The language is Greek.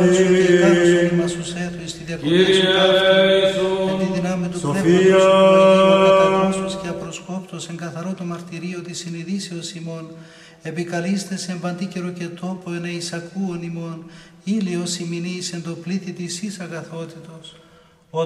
εν καθαρό το μαρτυρίο της συνειδήσεως ημών, επικαλείστε εν παντή καιρο και τόπο εν εισακούων ημών, ήλιος ημινής εν το πλήθη της εις αγαθότητος.